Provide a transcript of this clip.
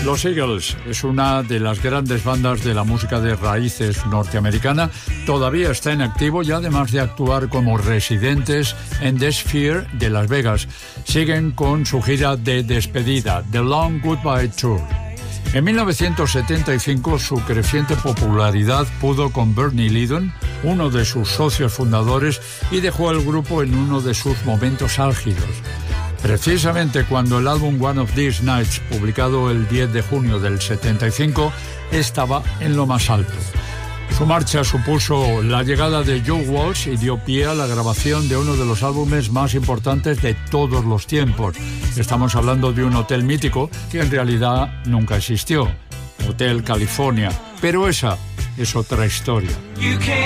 Los Eagles es una de las grandes bandas de la música de raíces norteamericana. Todavía está en activo y además de actuar como residentes en The Sphere de Las Vegas, siguen con su gira de despedida, The Long Goodbye Tour. En 1975 su creciente popularidad pudo con Bernie Leadon, uno de sus socios fundadores, y dejó al grupo en uno de sus momentos álgidos. Precisamente cuando el álbum One of These Nights, publicado el 10 de junio del 75, estaba en lo más alto. Su marcha supuso la llegada de Joe Walsh y dio pie a la grabación de uno de los álbumes más importantes de todos los tiempos. Estamos hablando de un hotel mítico que en realidad nunca existió, Hotel California, pero esa es otra historia.